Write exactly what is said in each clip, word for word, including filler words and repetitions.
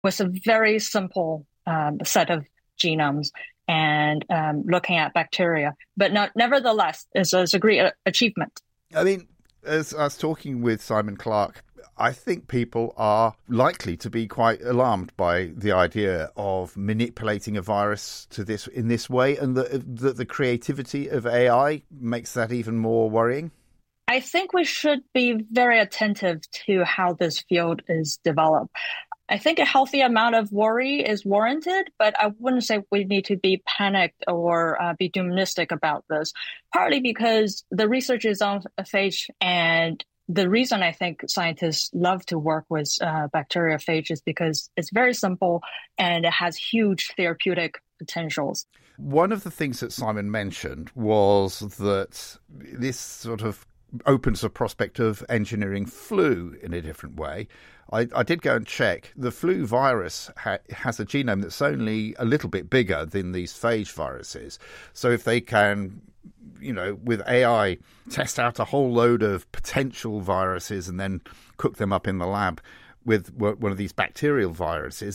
with a very simple um, set of genomes and um, looking at bacteria. But not, nevertheless, it's, it's a great achievement. I mean, as I was talking with Simon Clarke, I think people are likely to be quite alarmed by the idea of manipulating a virus to this in this way, and that the, the creativity of A I makes that even more worrying. I think we should be very attentive to how this field is developed. I think a healthy amount of worry is warranted, but I wouldn't say we need to be panicked or uh, be doomistic about this, partly because the research is on phage, and the reason I think scientists love to work with uh, bacteriophage is because it's very simple and it has huge therapeutic potentials. One of the things that Simon mentioned was that this sort of opens the prospect of engineering flu in a different way. I, I did go and check. The flu virus ha- has a genome that's only a little bit bigger than these phage viruses. So if they can, you know, with A I, test out a whole load of potential viruses and then cook them up in the lab with one of these bacterial viruses,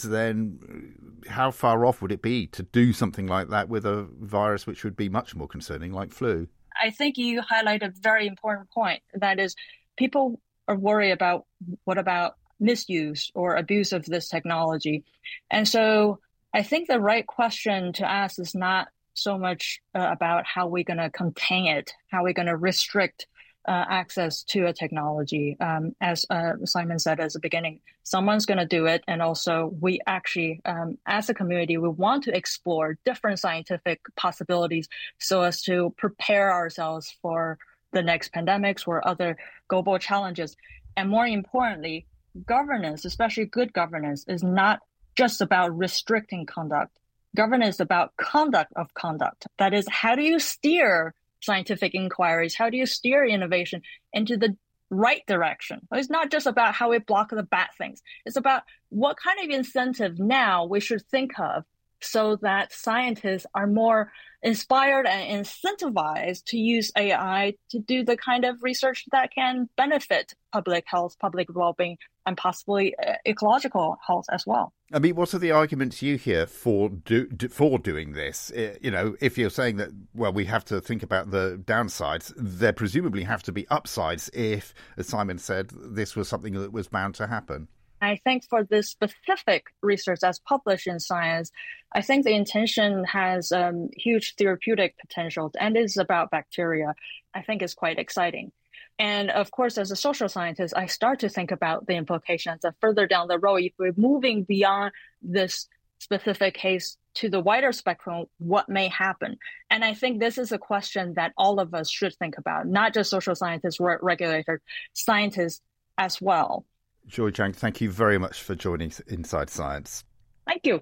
then how far off would it be to do something like that with a virus which would be much more concerning, like flu? I think you highlight a very important point. That is, people are worried about what about misuse or abuse of this technology. And so I think the right question to ask is not so much uh, about how we're going to contain it, how we're going to restrict uh, access to a technology. Um, as uh, Simon said at the beginning, someone's going to do it. And also we actually, um, as a community, we want to explore different scientific possibilities so as to prepare ourselves for the next pandemics or other global challenges. And more importantly, governance, especially good governance, is not just about restricting conduct. Governance is about conduct of conduct. That is, how do you steer scientific inquiries? How do you steer innovation into the right direction? It's not just about how we block the bad things. It's about what kind of incentive now we should think of so that scientists are more inspired and incentivized to use A I to do the kind of research that can benefit public health, public well-being, and possibly ecological health as well. I mean, what are the arguments you hear for do, do, for doing this? You know, if you're saying that, well, we have to think about the downsides, there presumably have to be upsides if, as Simon said, this was something that was bound to happen. I think for this specific research that's published in Science, I think the intention has um, huge therapeutic potential and is about bacteria. I think is quite exciting. And of course, as a social scientist, I start to think about the implications of further down the road, if we're moving beyond this specific case to the wider spectrum, what may happen? And I think this is a question that all of us should think about, not just social scientists, regulators, scientists as well. Joy Zhang, thank you very much for joining Inside Science. Thank you.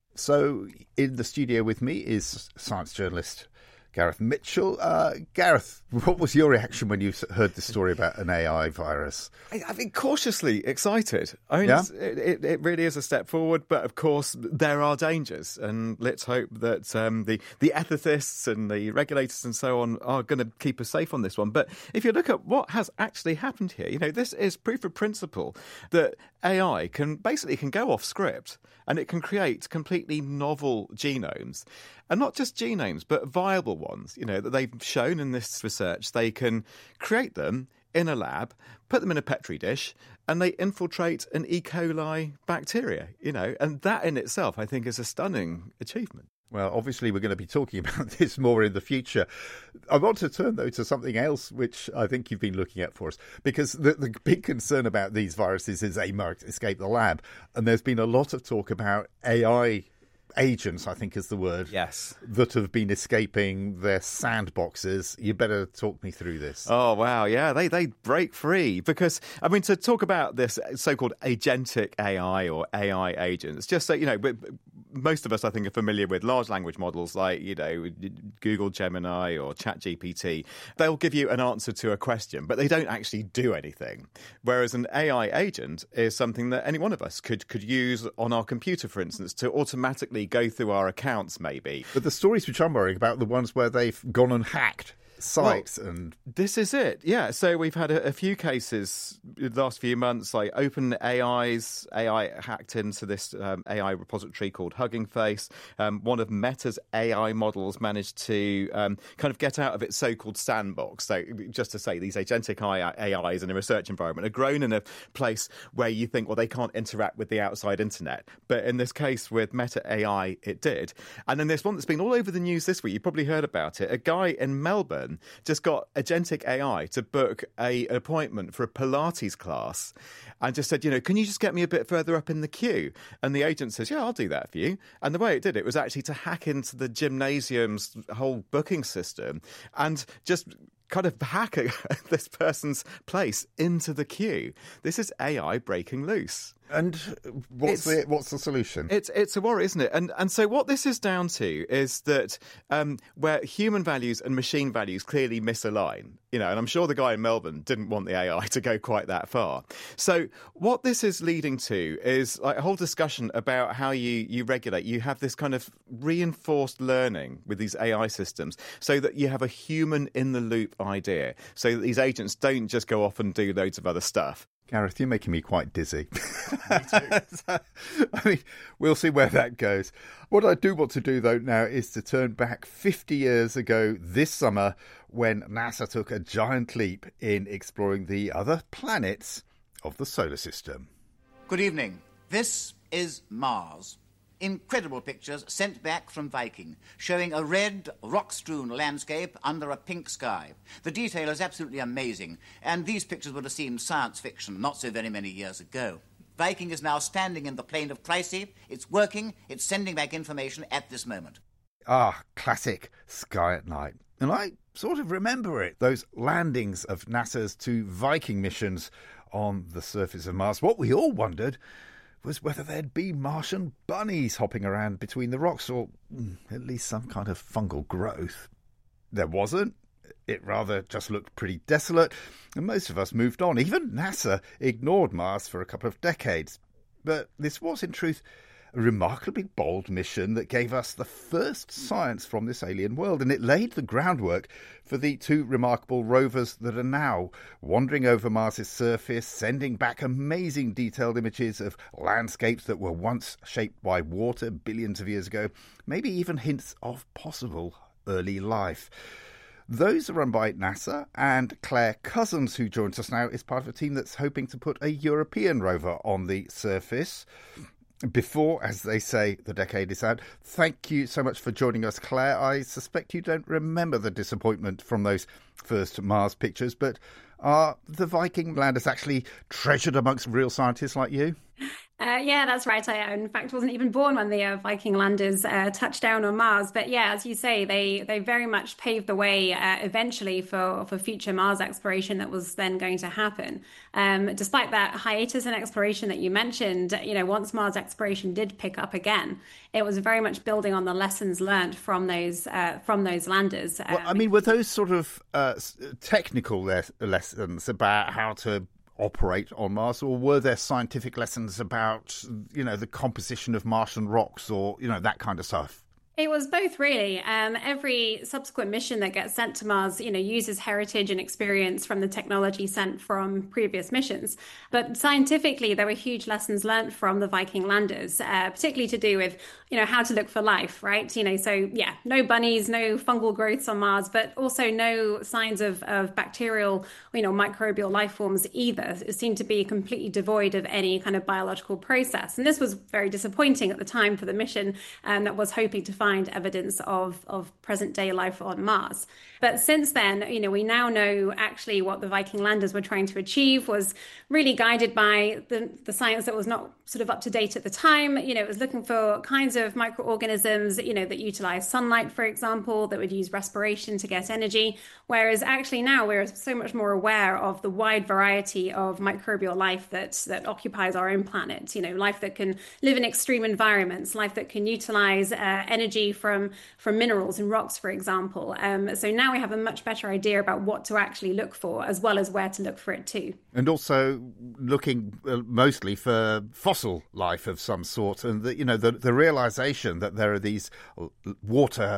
So in the studio with me is science journalist Gareth Mitchell. Uh, Gareth, what was your reaction when you heard the story about an A I virus? I've been cautiously excited. I mean, yeah? it, it really is a step forward, but of course there are dangers, and let's hope that um, the, the ethicists and the regulators and so on are going to keep us safe on this one. But if you look at what has actually happened here, you know, this is proof of principle that A I can basically can go off script and it can create completely novel genomes. And not just genomes, but viable ones, you know, that they've shown in this research. They can create them in a lab, put them in a Petri dish, and they infiltrate an E. coli bacteria, you know, and that in itself, I think, is a stunning achievement. Well, obviously, we're going to be talking about this more in the future. I want to turn, though, to something else, which I think you've been looking at for us, because the, the big concern about these viruses is they might escape the lab. And there's been a lot of talk about A I agents, I think is the word, yes, that have been escaping their sandboxes. You better talk me through this. Oh, wow. Yeah, they, they break free because, I mean, to talk about this so-called agentic A I or A I agents, just so, you know, most of us, I think, are familiar with large language models like, you know, Google Gemini or ChatGPT. They'll give you an answer to a question, but they don't actually do anything. Whereas an A I agent is something that any one of us could, could use on our computer, for instance, to automatically go through our accounts, maybe. But the stories which I'm worrying about are the ones where they've gone and hacked sites well, and... This is it, yeah. So we've had a, a few cases the last few months, like OpenAI's A I hacked into this um, A I repository called Hugging Face. Um, one of Meta's A I models managed to um, kind of get out of its so-called sandbox. So just to say, these agentic A Is in a research environment are grown in a place where you think, well, they can't interact with the outside internet. But in this case with Meta A I, it did. And then there's one that's been all over the news this week. You probably heard about it. A guy in Melbourne just got agentic A I to book a, an appointment for a Pilates class and just said, you know, can you just get me a bit further up in the queue? And the agent says, yeah, I'll do that for you. And the way it did it was actually to hack into the gymnasium's whole booking system and just kind of hack this person's place into the queue. This is A I breaking loose. And what's it's, the what's the solution? It's it's a worry, isn't it? And and so what this is down to is that um, where human values and machine values clearly misalign, you know, and I'm sure the guy in Melbourne didn't want the A I to go quite that far. So what this is leading to is like a whole discussion about how you you regulate. You have this kind of reinforced learning with these A I systems, so that you have a human in the loop idea, so that these agents don't just go off and do loads of other stuff. Gareth, you're making me quite dizzy. Me too. I mean, we'll see where that goes. What I do want to do, though, now is to turn back fifty years ago this summer when NASA took a giant leap in exploring the other planets of the solar system. Good evening. This is Mars. Incredible pictures sent back from Viking, showing a red, rock-strewn landscape under a pink sky. The detail is absolutely amazing, and these pictures would have seemed science fiction not so very many years ago. Viking is now standing in the plain of Chryse. It's working. It's sending back information at this moment. Ah, classic Sky at Night. And I sort of remember it, those landings of NASA's two Viking missions on the surface of Mars. What we all wondered was whether there'd be Martian bunnies hopping around between the rocks, or mm, at least some kind of fungal growth. There wasn't. It rather just looked pretty desolate, and most of us moved on. Even NASA ignored Mars for a couple of decades. But this was, in truth, a remarkably bold mission that gave us the first science from this alien world, and it laid the groundwork for the two remarkable rovers that are now wandering over Mars's surface, sending back amazing detailed images of landscapes that were once shaped by water billions of years ago, maybe even hints of possible early life. Those are run by NASA, and Claire Cousins, who joins us now, is part of a team that's hoping to put a European rover on the surface before, as they say, the decade is out. Thank you so much for joining us, Claire. I suspect you don't remember the disappointment from those first Mars pictures, but are the Viking landers actually treasured amongst real scientists like you? Uh, yeah, that's right. I, in fact, wasn't even born when the uh, Viking landers uh, touched down on Mars. But yeah, as you say, they they very much paved the way uh, eventually for, for future Mars exploration that was then going to happen. Um, despite that hiatus in exploration that you mentioned, you know, once Mars exploration did pick up again, it was very much building on the lessons learned from those uh, from those landers. Well, I mean, were those sort of uh, technical le- lessons about how to operate on Mars, or were there scientific lessons about, you know, the composition of Martian rocks, or, you know, that kind of stuff? It was both, really. Um, every subsequent mission that gets sent to Mars, you know, uses heritage and experience from the technology sent from previous missions. But scientifically, there were huge lessons learned from the Viking landers, uh, particularly to do with, you know, how to look for life, right? You know, so yeah, no bunnies, no fungal growths on Mars, but also no signs of, of bacterial, you know, microbial life forms either. It seemed to be completely devoid of any kind of biological process. And this was very disappointing at the time for the mission, um, that was hoping to find find evidence of, of present day life on Mars. But since then, you know, we now know actually what the Viking landers were trying to achieve was really guided by the, the science that was not sort of up to date at the time. You know, it was looking for kinds of microorganisms, you know, that utilize sunlight, for example, that would use respiration to get energy. Whereas actually now we're so much more aware of the wide variety of microbial life that, that occupies our own planet, you know, life that can live in extreme environments, life that can utilize uh, energy from, from minerals and rocks, for example. Um, so now we have a much better idea about what to actually look for, as well as where to look for it too. And also looking uh, mostly for fossil life of some sort, and the, you know, the, the realization that there are these water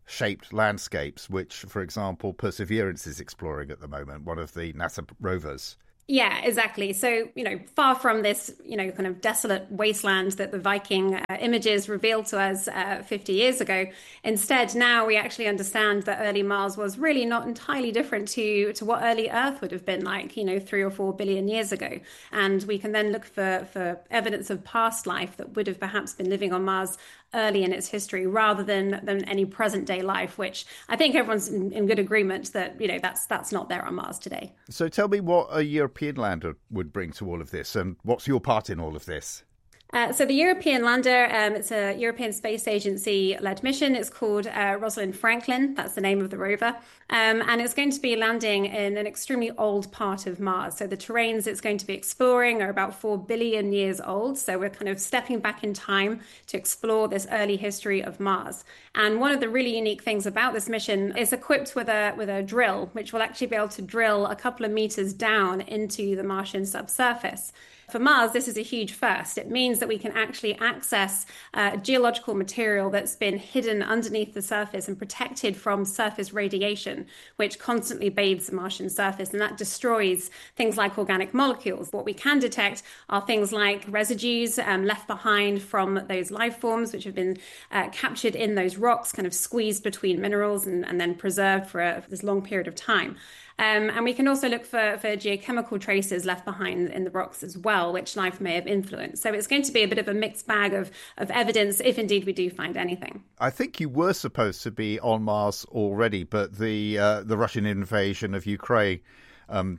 shaped landscapes, which, for example, Perseverance is exploring at the moment, one of the NASA rovers. Yeah, exactly. So, you know, far from this, you know, kind of desolate wasteland that the Viking uh, images revealed to us uh, fifty years ago, instead, now we actually understand that early Mars was really not entirely different to, to what early Earth would have been like, you know, three or four billion years ago. And we can then look for, for evidence of past life that would have perhaps been living on Mars early in its history, rather than than any present day life, which I think everyone's in, in good agreement that, you know, that's that's not there on Mars today. So tell me what a European lander would bring to all of this, and what's your part in all of this? Uh, so the European lander, um, it's a European Space Agency-led mission. It's called uh, Rosalind Franklin. That's the name of the rover. Um, and it's going to be landing in an extremely old part of Mars. So the terrains it's going to be exploring are about four billion years old. So we're kind of stepping back in time to explore this early history of Mars. And one of the really unique things about this mission is equipped with a with a drill, which will actually be able to drill a couple of meters down into the Martian subsurface. For Mars, this is a huge first. It means that we can actually access uh, geological material that's been hidden underneath the surface and protected from surface radiation, which constantly bathes the Martian surface, and that destroys things like organic molecules. What we can detect are things like residues um, left behind from those life forms, which have been uh, captured in those rocks, kind of squeezed between minerals and, and then preserved for, a, for this long period of time. Um, and we can also look for, for geochemical traces left behind in the rocks as well, which life may have influenced. So it's going to be a bit of a mixed bag of, of evidence, if indeed we do find anything. I think you were supposed to be on Mars already, but the uh, the Russian invasion of Ukraine um,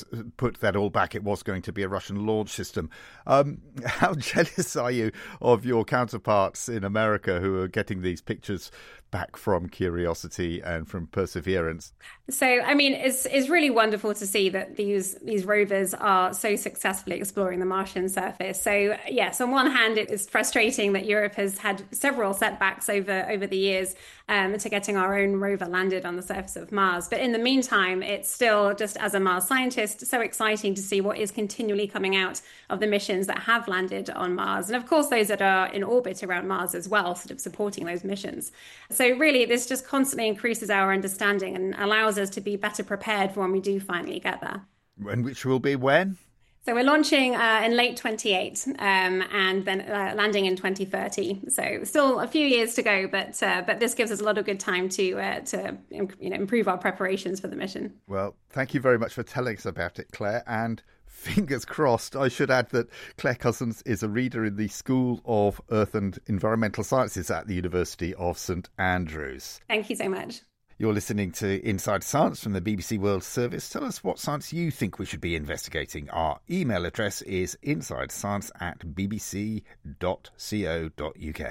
put that all back. It was going to be a Russian launch system. Um, how jealous are you of your counterparts in America who are getting these pictures back from Curiosity and from Perseverance? So, I mean, it's it's really wonderful to see that these these rovers are so successfully exploring the Martian surface. So, yes, on one hand, it is frustrating that Europe has had several setbacks over, over the years um, to getting our own rover landed on the surface of Mars. But in the meantime, it's still, just as a Mars scientist, so exciting to see what is continually coming out of the missions that have landed on Mars. And of course, those that are in orbit around Mars as well, sort of supporting those missions. So really, this just constantly increases our understanding and allows us to be better prepared for when we do finally get there. And which will be when? So we're launching uh, in late twenty-eight um, and then uh, landing in twenty thirty. So still a few years to go, but uh, but this gives us a lot of good time to uh, to you know improve our preparations for the mission. Well, thank you very much for telling us about it, Claire, and fingers crossed. I should add that Claire Cousins is a reader in the School of Earth and Environmental Sciences at the University of St Andrews. Thank you so much. You're listening to Inside Science from the B B C World Service. Tell us what science you think we should be investigating. Our email address is insidescience at bbc dot co dot uk.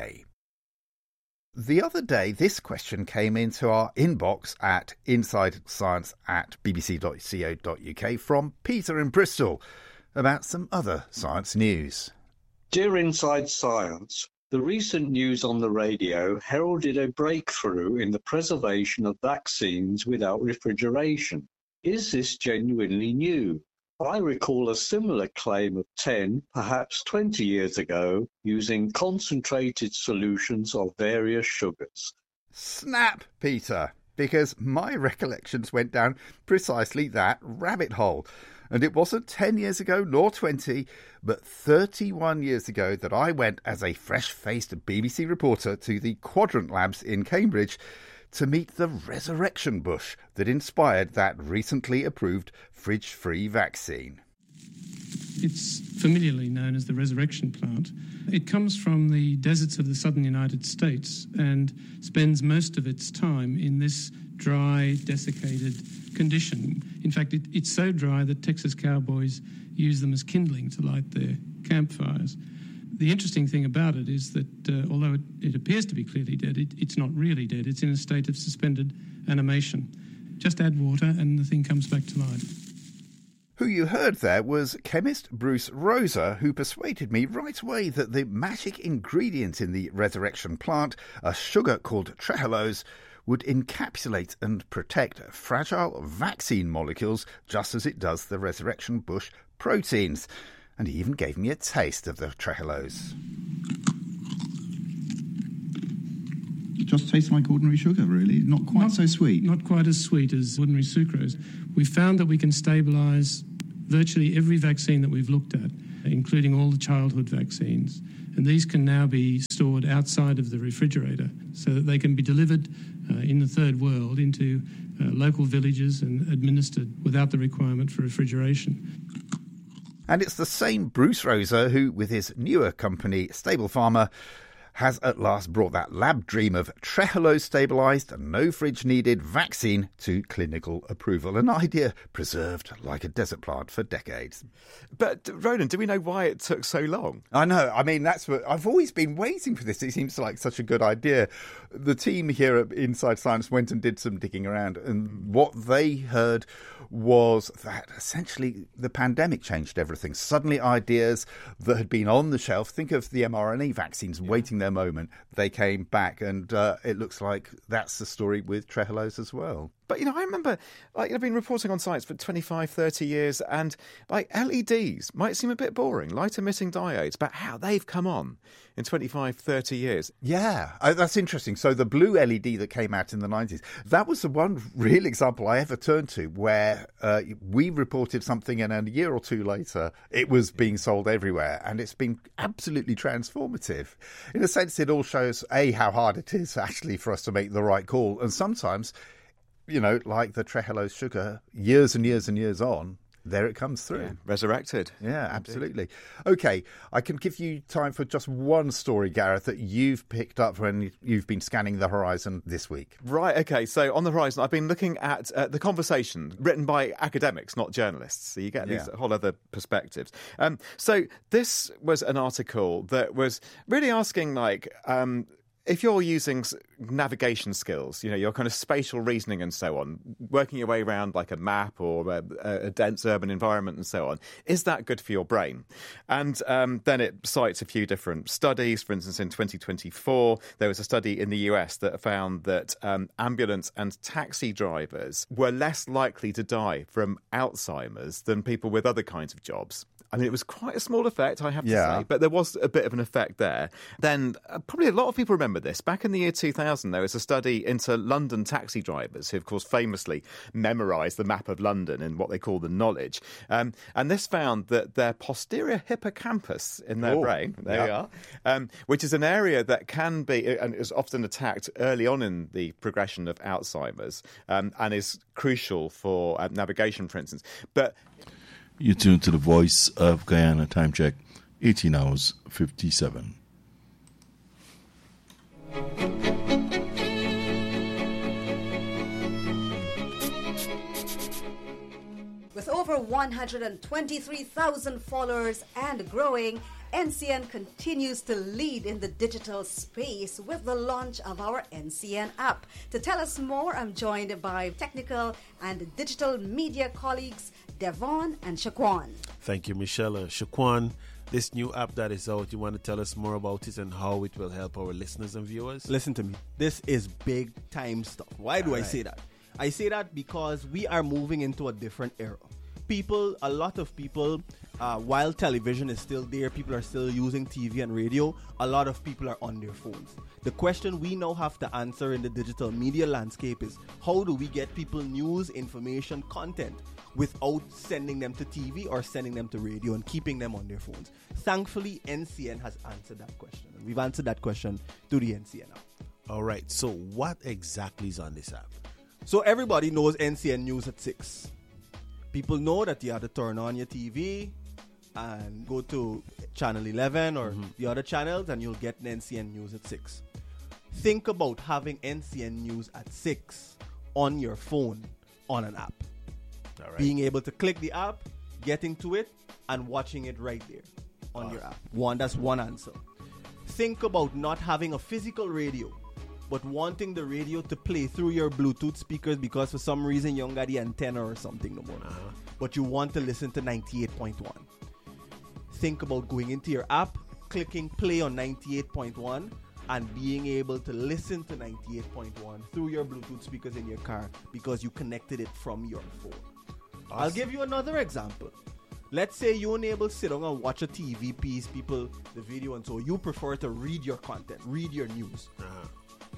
The other day, this question came into our inbox at insidescience at bbc dot co dot uk from Peter in Bristol about some other science news. Dear Inside Science, the recent news on the radio heralded a breakthrough in the preservation of vaccines without refrigeration. Is this genuinely new? I recall a similar claim of ten, perhaps twenty years ago, using concentrated solutions of various sugars. Snap, Peter, because my recollections went down precisely that rabbit hole. And it wasn't ten years ago, nor twenty, but thirty-one years ago that I went as a fresh-faced B B C reporter to the Quadrant Labs in Cambridge to meet the resurrection bush that inspired that recently approved fridge-free vaccine. It's familiarly known as the resurrection plant. It comes from the deserts of the southern United States and spends most of its time in this dry, desiccated condition. In fact, it, it's so dry that Texas cowboys use them as kindling to light their campfires. The interesting thing about it is that uh, although it, it appears to be clearly dead, it, it's not really dead. It's in a state of suspended animation. Just add water and the thing comes back to life. Who you heard there was chemist Bruce Rosa, who persuaded me right away that the magic ingredient in the resurrection plant, a sugar called trehalose, would encapsulate and protect fragile vaccine molecules just as it does the resurrection bush proteins. And he even gave me a taste of the trehalose. just tastes like ordinary sugar, really. Not quite not, so sweet. Not quite as sweet as ordinary sucrose. We found that we can stabilise virtually every vaccine that we've looked at, including all the childhood vaccines. And these can now be stored outside of the refrigerator so that they can be delivered uh, in the third world into uh, local villages and administered without the requirement for refrigeration. And it's the same Bruce Rosa who, with his newer company, Stable Pharma, has at last brought that lab dream of Trehalose-stabilised, no-fridge-needed vaccine to clinical approval. An idea preserved like a desert plant for decades. But, Roland, do we know why it took so long? I know. I mean, that's what I've always been waiting for this. It seems like such a good idea. The team here at Inside Science went and did some digging around, and what they heard was that essentially the pandemic changed everything. Suddenly ideas that had been on the shelf, think of the mRNA vaccines yeah. waiting their moment, they came back, and uh, it looks like that's the story with Trehalose as well. But, you know, I remember, like, I've been reporting on science for twenty-five, thirty years, and, like, L E Ds might seem a bit boring, light-emitting diodes, but how they've come on in twenty-five, thirty years. Yeah, uh, that's interesting. So the blue L E D that came out in the nineties, that was the one real example I ever turned to where uh, we reported something and a year or two later it was being sold everywhere, and it's been absolutely transformative. In a sense, it all shows, A, how hard it is actually for us to make the right call, and sometimes, you know, like the Trehalose sugar, years and years and years on, there it comes through. Yeah, resurrected. Yeah, absolutely. Okay, I can give you time for just one story, Gareth, that you've picked up when you've been scanning the horizon this week. Right, okay. So on the horizon, I've been looking at uh, the conversation written by academics, not journalists. So you get these yeah. whole other perspectives. Um, so this was an article that was really asking, like, um, if you're using navigation skills, you know, your kind of spatial reasoning and so on, working your way around like a map or a, a dense urban environment and so on, is that good for your brain? And um, then it cites a few different studies. For instance, in twenty twenty-four, there was a study in the U S that found that um, ambulance and taxi drivers were less likely to die from Alzheimer's than people with other kinds of jobs. I mean, it was quite a small effect, I have to yeah. say, but there was a bit of an effect there. Then uh, probably a lot of people remember this. Back in the year two thousand, there was a study into London taxi drivers who, of course, famously memorised the map of London in what they call the knowledge. Um, and this found that their posterior hippocampus in their oh, brain, there yeah. you are, um, which is an area that can be, and is often attacked early on in the progression of Alzheimer's, um, and is crucial for uh, navigation, for instance. But you tune to the Voice of Guyana. Time check, eighteen hours, fifty-seven. With over one hundred twenty-three thousand followers and growing, N C N continues to lead in the digital space with the launch of our N C N app. To tell us more, I'm joined by technical and digital media colleagues Devon and Shaquan. Thank you, Michelle. Uh, Shaquan, this new app that is out, you want to tell us more about it and how it will help our listeners and viewers? Listen to me. This is big time stuff. Why do All I right. say that? I say that because we are moving into a different era. People, a lot of people, uh, while television is still there, people are still using T V and radio, a lot of people are on their phones. The question we now have to answer in the digital media landscape is, how do we get people news, information, content without sending them to T V or sending them to radio and keeping them on their phones? Thankfully, N C N has answered that question. And we've answered that question through the N C N app. All right, so what exactly is on this app? So everybody knows N C N News at six. People know that you have to turn on your T V and go to channel eleven or mm-hmm. the other channels and you'll get N C N News at six. Think about having N C N News at six on your phone on an app. All right. Being able to click the app, getting to it, and watching it right there on oh. your app. One, that's one answer. Think about not having a physical radio, but wanting the radio to play through your Bluetooth speakers because for some reason you don't got the antenna or something no more. Uh-huh. But you want to listen to ninety-eight point one. Think about going into your app, clicking play on ninety-eight point one, and being able to listen to ninety-eight point one through your Bluetooth speakers in your car because you connected it from your phone. Awesome. I'll give you another example. Let's say you're unable to sit down and watch a T V piece, people, the video, and so you prefer to read your content, read your news. Uh-huh.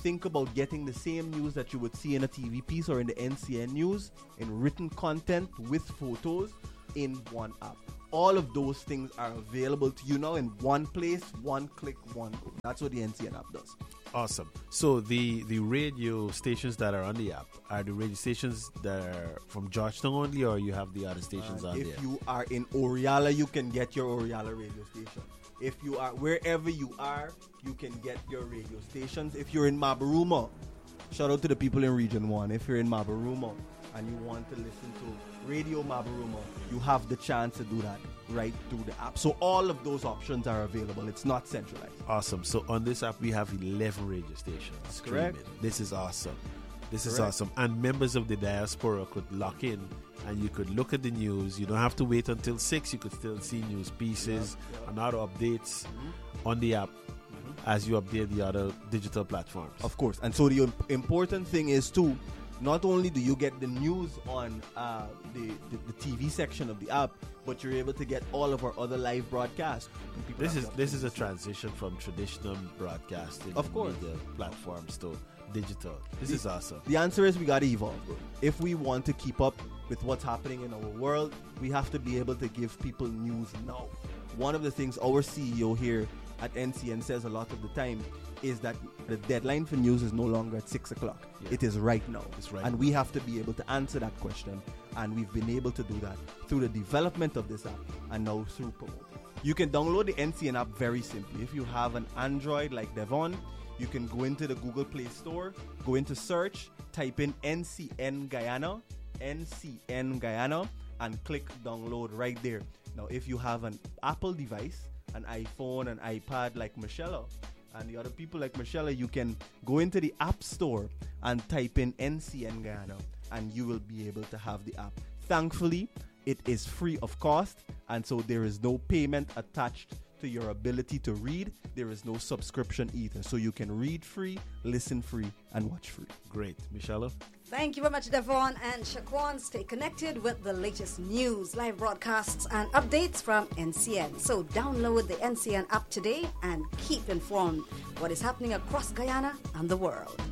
think about getting the same news that you would see in a T V piece or in the N C N news in written content with photos in one app. All of those things are available to you now in one place, one click, one go. That's what the N C N app does. Awesome. So the, the radio stations that are on the app are the radio stations that are from Georgetown only, or you have the other stations uh, on if there? If you are in Oriala, you can get your Oriala radio station. If you are wherever you are, you can get your radio stations. If you're in Mabaruma, shout out to the people in Region one. If you're in Mabaruma and you want to listen to Radio Mabaruma, you have the chance to do that right through the app. So all of those options are available. It's not centralized. Awesome. So on this app, we have eleven radio stations. That's correct. This is awesome. This correct. is awesome. And members of the diaspora could lock in and you could look at the news. You don't have to wait until six. You could still see news pieces yep, yep. and other updates mm-hmm. on the app mm-hmm. as you update the other digital platforms. Of course. And so the important thing is too, not only do you get the news on uh, the, the, the T V section of the app, but you're able to get all of our other live broadcasts. This is this is a transition from traditional broadcasting of course. media platforms to digital. This the, is awesome. The answer is we got to evolve, bro. If we want to keep up with what's happening in our world, we have to be able to give people news now. One of the things our C E O here at N C N says a lot of the time is that the deadline for news is no longer at six o'clock. Yeah. It is right now. It's right and now. we have to be able to answer that question. And we've been able to do that through the development of this app and now through promoting. You can download the N C N app very simply. If you have an Android like Devon, you can go into the Google Play Store, go into search, type in N C N Guyana, N C N Guyana, and click download right there. Now, if you have an Apple device, an iPhone, an iPad like Michelle, and the other people like Michelle, you can go into the App Store and type in N C N Guyana, and you will be able to have the app. Thankfully, it is free of cost, and so there is no payment attached to your ability to read. There is no subscription either. So you can read free, listen free, and watch free. Great. Michelle? Thank you very much, Devon and Shaquan. Stay connected with the latest news, live broadcasts, and updates from N C N. So download the N C N app today and keep informed what is happening across Guyana and the world.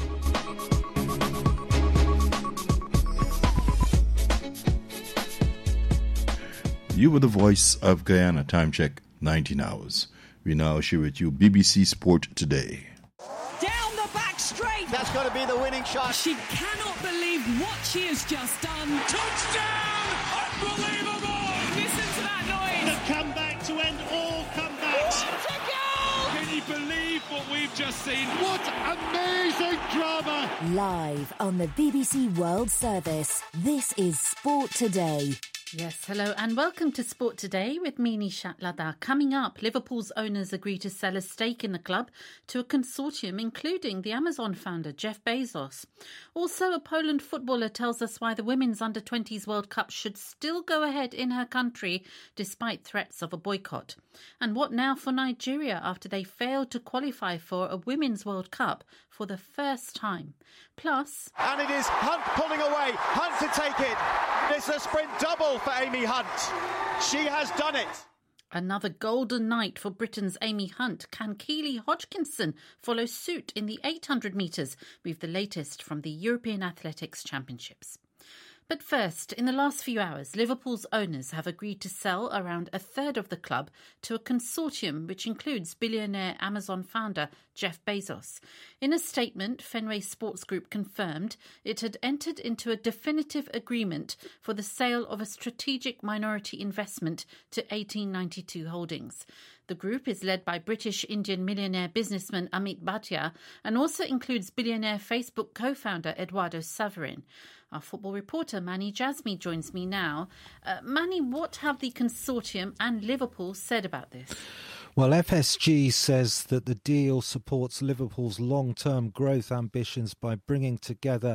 You were the voice of Guyana. Time check, nineteen hours. We now share with you B B C Sport Today. Down the back straight. That's got to be the winning shot. She cannot believe what she has just done. Touchdown! Unbelievable! Listen to that noise. The comeback to end all comebacks. What a goal! Can you believe what we've just seen? What amazing drama! Live on the B B C World Service, this is Sport Today. Yes, hello and welcome to Sport Today with me, Nishat Ladha. Coming up, Liverpool's owners agree to sell a stake in the club to a consortium including the Amazon founder Jeff Bezos. Also, a Poland footballer tells us why the Women's under twenties World Cup should still go ahead in her country despite threats of a boycott. And what now for Nigeria after they failed to qualify for a Women's World Cup for the first time. Plus... And it is Hunt pulling away. Hunt to take it. It's a sprint double for Amy Hunt. She has done it. Another golden night for Britain's Amy Hunt. Can Keely Hodgkinson follow suit in the eight hundred metres? We've the latest from the European Athletics Championships. But first, in the last few hours, Liverpool's owners have agreed to sell around a third of the club to a consortium which includes billionaire Amazon founder Jeff Bezos. In a statement, Fenway Sports Group confirmed it had entered into a definitive agreement for the sale of a strategic minority investment to eighteen ninety-two Holdings. The group is led by British-Indian millionaire businessman Amit Bhatia and also includes billionaire Facebook co-founder Eduardo Saverin. Our football reporter Manny Jasmi joins me now. Uh, Manny, what have the consortium and Liverpool said about this? Well, F S G says that the deal supports Liverpool's long-term growth ambitions by bringing together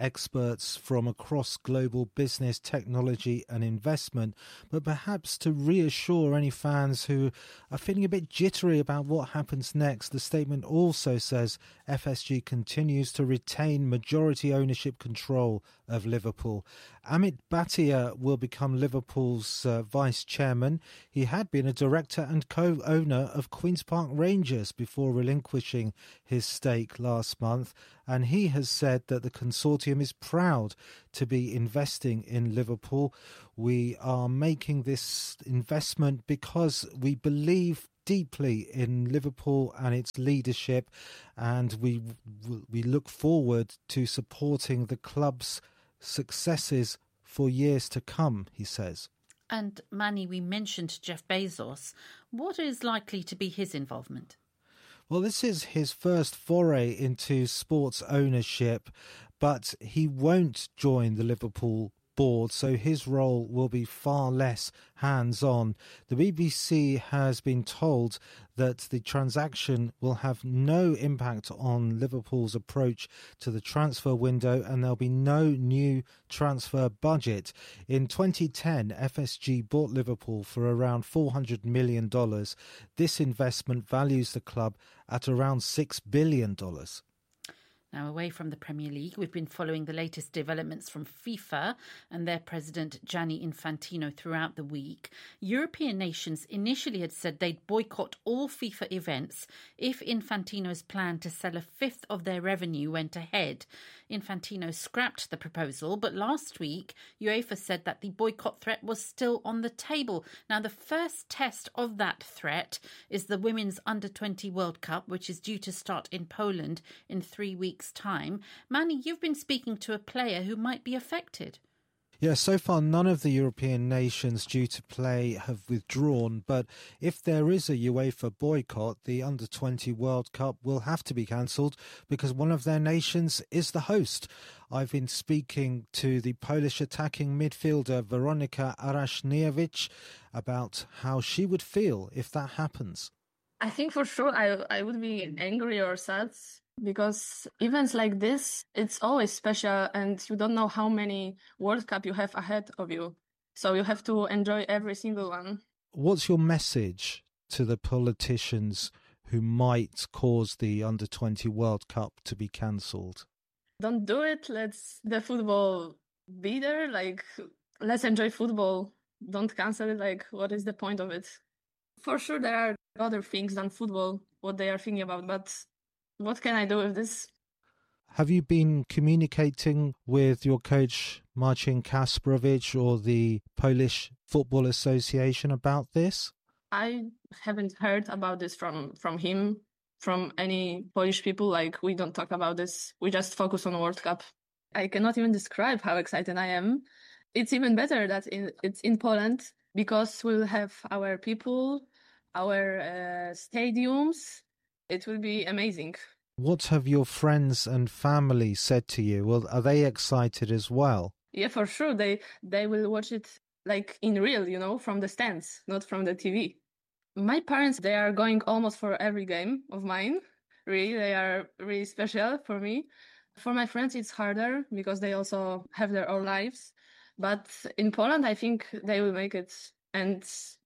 experts from across global business, technology and investment, but perhaps to reassure any fans who are feeling a bit jittery about what happens next. The statement also says F S G continues to retain majority ownership control of Liverpool. Amit Bhatia will become Liverpool's uh, vice chairman. He had been a director and co-owner of Queen's Park Rangers before relinquishing his stake last month, and he has said that the consortium is proud to be investing in Liverpool. We are making this investment because we believe deeply in Liverpool and its leadership, and we we look forward to supporting the club's successes for years to come, he says. And Manny, we mentioned Jeff Bezos. What is likely to be his involvement? Well, this is his first foray into sports ownership, but he won't join the Liverpool board, so his role will be far less hands-on. The B B C has been told that the transaction will have no impact on Liverpool's approach to the transfer window, and there'll be no new transfer budget. In twenty ten, F S G bought Liverpool for around four hundred million dollars. This investment values the club at around six billion dollars. Now, away from the Premier League, we've been following the latest developments from FIFA and their president Gianni Infantino throughout the week. European nations initially had said they'd boycott all FIFA events if Infantino's plan to sell a fifth of their revenue went ahead. Infantino scrapped the proposal, but last week UEFA said that the boycott threat was still on the table. Now, the first test of that threat is the Women's under twenty World Cup, which is due to start in Poland in three weeks' time. Manny, you've been speaking to a player who might be affected. Yeah, so far none of the European nations due to play have withdrawn, but if there is a UEFA boycott, the under twenty World Cup will have to be cancelled because one of their nations is the host. I've been speaking to the Polish attacking midfielder Weronika Arashniewicz about how she would feel if that happens. I think for sure I I would be angry or sad, because events like this, it's always special and you don't know how many World Cup you have ahead of you. So you have to enjoy every single one. What's your message to the politicians who might cause the under twenty World Cup to be cancelled? Don't do it. Let's the football be there. Like, let's enjoy football. Don't cancel it. Like, what is the point of it? For sure, there are other things than football, what they are thinking about, but what can I do with this? Have you been communicating with your coach, Marcin Kasprowicz, or the Polish Football Association about this? I haven't heard about this from, from him, from any Polish people. Like, we don't talk about this. We just focus on World Cup. I cannot even describe how excited I am. It's even better that in, it's in Poland because we'll have our people, our uh, stadiums. It will be amazing. What have your friends and family said to you? Well, are they excited as well? Yeah, for sure. They they will watch it like in real, you know, from the stands, not from the T V. My parents, they are going almost for every game of mine. Really, they are really special for me. For my friends, it's harder because they also have their own lives. But in Poland, I think they will make it. And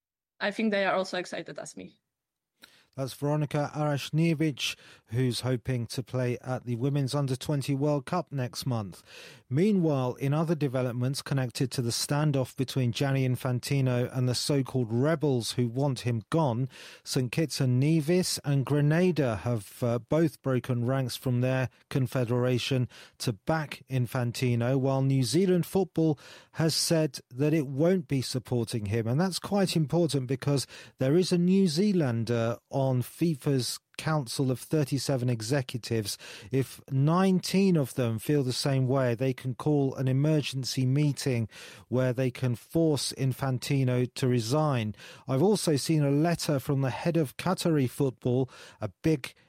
I think they are also excited as me. That's Weronika Arashniewicz, who's hoping to play at the Women's under twenty World Cup next month. Meanwhile, in other developments connected to the standoff between Gianni Infantino and the so-called rebels who want him gone, Saint Kitts and Nevis and Grenada have uh, both broken ranks from their confederation to back Infantino, while New Zealand football has said that it won't be supporting him. And that's quite important because there is a New Zealander on on FIFA's Council of thirty-seven executives. If nineteen of them feel the same way, they can call an emergency meeting where they can force Infantino to resign. I've also seen a letter from the head of Qatari football, a big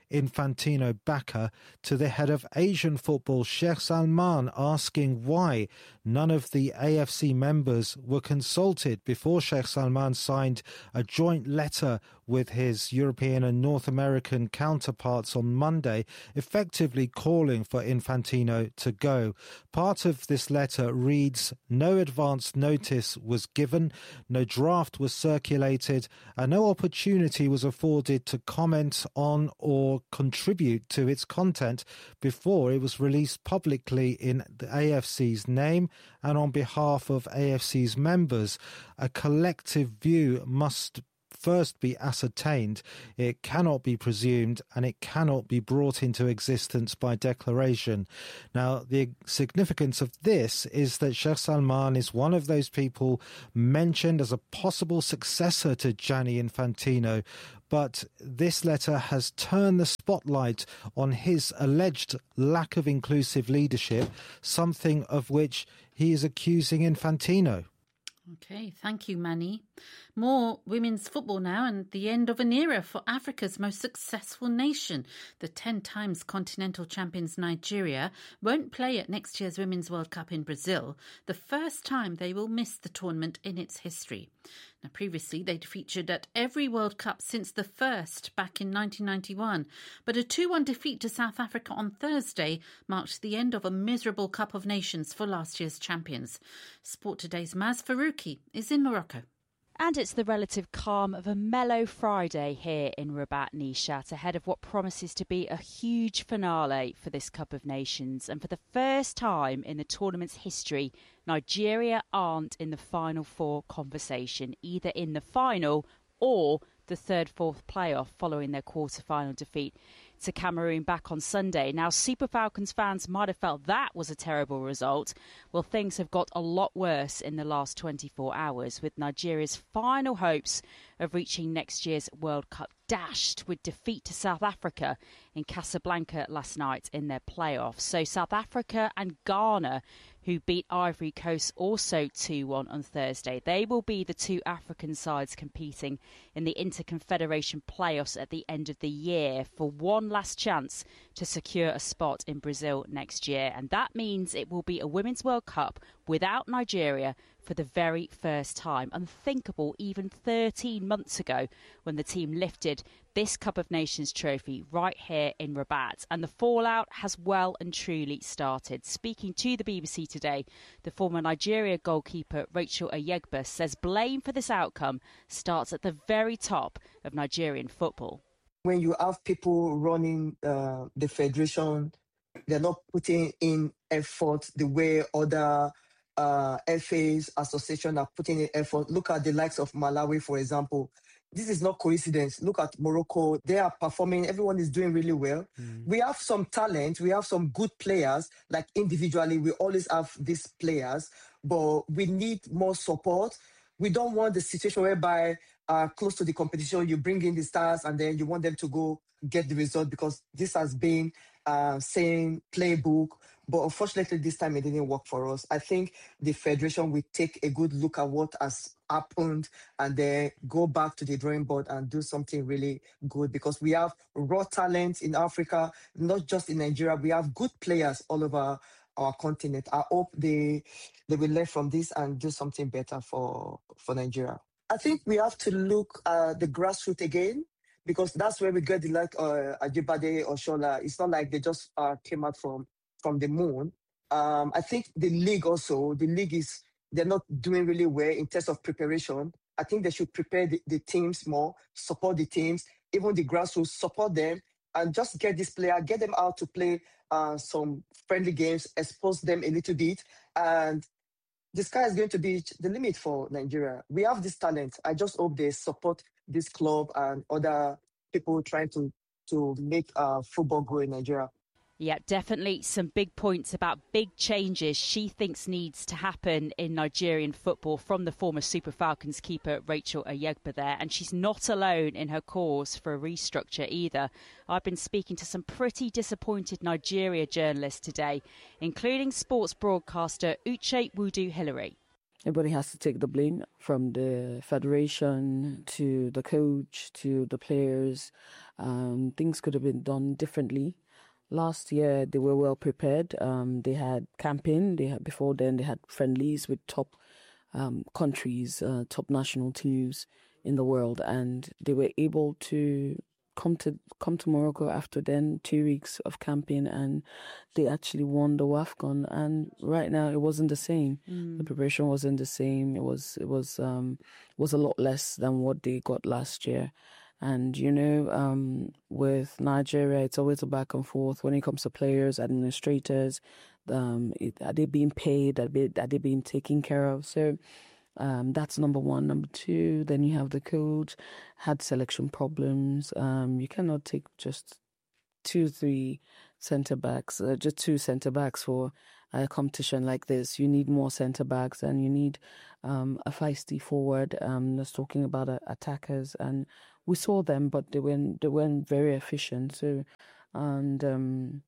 Infantino backer to the head of Asian football, Sheikh Salman, asking why none of the A F C members were consulted before Sheikh Salman signed a joint letter with his European and North American counterparts on Monday, effectively calling for Infantino to go. Part of this letter reads, no advance notice was given, no draft was circulated, and no opportunity was afforded to comment on or contribute to its content before it was released publicly in the A F C's name and on behalf of A F C's members. A collective view must first be ascertained. It cannot be presumed and it cannot be brought into existence by declaration. Now, the significance of this is that Sheikh Salman is one of those people mentioned as a possible successor to Gianni Infantino, but this letter has turned the spotlight on his alleged lack of inclusive leadership, something of which he is accusing Infantino. Okay, thank you, Manny. More women's football now, and the end of an era for Africa's most successful nation. The ten times continental champions Nigeria won't play at next year's Women's World Cup in Brazil, the first time they will miss the tournament in its history. Now, previously, they'd featured at every World Cup since the first back in nineteen ninety-one, but a two one defeat to South Africa on Thursday marked the end of a miserable Cup of Nations for last year's champions. Sport Today's Maz Farouki is in Morocco. And it's the relative calm of a mellow Friday here in Rabat Nishat, ahead of what promises to be a huge finale for this Cup of Nations. And for the first time in the tournament's history, Nigeria aren't in the final four conversation, either in the final or the third-fourth playoff following their quarter-final defeat to Cameroon back on Sunday. Now, Super Falcons fans might have felt that was a terrible result. Well, things have got a lot worse in the last twenty-four hours, with Nigeria's final hopes of reaching next year's World Cup dashed with defeat to South Africa in Casablanca last night in their playoffs. So South Africa and Ghana, who beat Ivory Coast also two one on Thursday, they will be the two African sides competing in the Interconfederation playoffs at the end of the year for one last chance to secure a spot in Brazil next year. And that means it will be a Women's World Cup without Nigeria for the very first time. Unthinkable even thirteen months ago when the team lifted this Cup of Nations trophy right here in Rabat. And the fallout has well and truly started. Speaking to the B B C today, the former Nigeria goalkeeper Rachel Ayegba says blame for this outcome starts at the very top of Nigerian football. When you have people running uh, the federation, they're not putting in effort the way other uh, F As, associations are putting in effort. Look at the likes of Malawi, for example. This is not coincidence. Look at Morocco. They are performing. Everyone is doing really well. Mm. We have some talent. We have some good players. Like individually, we always have these players, but we need more support. We don't want the situation whereby uh, close to the competition, you bring in the stars and then you want them to go get the result, because this has been uh, same playbook. But unfortunately, this time it didn't work for us. I think the federation will take a good look at what has happened and then go back to the drawing board and do something really good, because we have raw talent in Africa, not just in Nigeria. We have good players all over our continent. I hope they they will learn from this and do something better for, for Nigeria. I think we have to look at the grassroots again, because that's where we get the like uh, Ajibade or Shola. It's not like they just uh, came out from from the moon. Um, I think the league also, the league is, they're not doing really well in terms of preparation. I think they should prepare the, the teams more, support the teams, even the grassroots, support them, and just get this player, get them out to play uh, some friendly games, expose them a little bit. And the sky is going to be the limit for Nigeria. We have this talent. I just hope they support this club and other people trying to, to make uh, football grow in Nigeria. Yeah, definitely some big points about big changes she thinks needs to happen in Nigerian football from the former Super Falcons keeper Rachel Ayegba there. And she's not alone in her cause for a restructure either. I've been speaking to some pretty disappointed Nigeria journalists today, including sports broadcaster Uche Wudu Hillary. everybody has to take the blame, from the federation to the coach to the players. Um, things could have been done differently. Last year they were well prepared. Um, they had camping. They had before then they had friendlies with top um, countries, uh, top national teams in the world, and they were able to come to come to Morocco after then two weeks of camping, and they actually won the WAFCON. And right now it wasn't the same. Mm. The preparation wasn't the same. It was it was um, was a lot less than what they got last year. And, you know, um, with Nigeria, it's always a back and forth when it comes to players, administrators. Um, it, are they being paid? Are they, are they being taken care of? So um, that's number one. Number two, then you have the coach, had selection problems. Um, you cannot take just two, three centre-backs, uh, just two centre-backs for a competition like this. You need more centre-backs, and you need um, a feisty forward. Um, that's talking about uh, attackers, and we saw them, but they weren't they weren't very efficient. So, and um,